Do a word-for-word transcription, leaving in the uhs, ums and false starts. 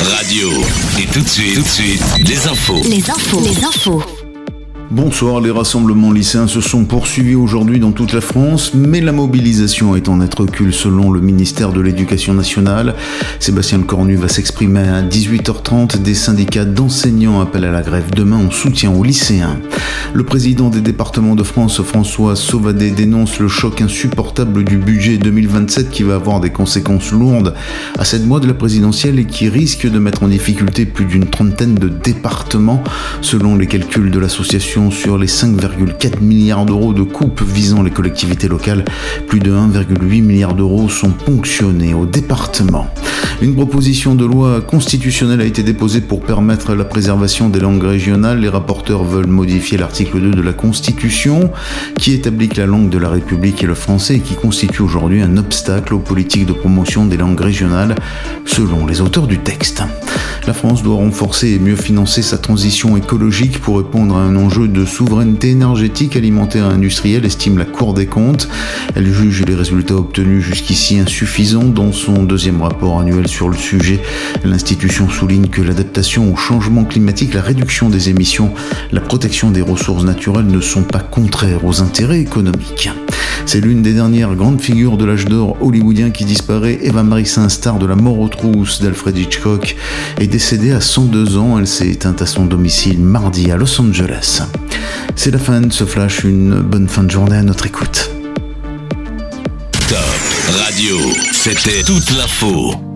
Radio. Et tout de suite, tout de suite, les infos. Les infos. Les infos. Bonsoir, les rassemblements lycéens se sont poursuivis aujourd'hui dans toute la France, mais la mobilisation est en net recul selon le ministère de l'Éducation nationale. Sébastien Lecornu va s'exprimer à dix-huit heures trente. Des syndicats d'enseignants appellent à la grève demain en soutien aux lycéens. Le président des départements de France, François Sauvadet, dénonce le choc insupportable du budget deux mille vingt-sept qui va avoir des conséquences lourdes à sept mois de la présidentielle et qui risque de mettre en difficulté plus d'une trentaine de départements. Selon les calculs de l'association, sur les cinq virgule quatre milliards d'euros de coupes visant les collectivités locales, plus de un virgule huit milliard d'euros sont ponctionnés au département. Une proposition de loi constitutionnelle a été déposée pour permettre la préservation des langues régionales. Les rapporteurs veulent modifier l'article deux de la Constitution qui établit que la langue de la République est le français et qui constitue aujourd'hui un obstacle aux politiques de promotion des langues régionales, selon les auteurs du texte. La France doit renforcer et mieux financer sa transition écologique pour répondre à un enjeu de souveraineté énergétique, alimentaire et industrielle, estime la Cour des comptes. Elle juge les résultats obtenus jusqu'ici insuffisants. Dans son deuxième rapport annuel sur le sujet, l'institution souligne que l'adaptation au changement climatique, la réduction des émissions, la protection des ressources naturelles ne sont pas contraires aux intérêts économiques. C'est l'une des dernières grandes figures de l'âge d'or hollywoodien qui disparaît. Eva Marisin, star de La Mort aux trousses d'Alfred Hitchcock, est décédée à cent deux ans. Elle s'est éteinte à son domicile mardi à Los Angeles. C'est la fin de ce flash, une bonne fin de journée à notre écoute. Top Radio, c'était toute l'info.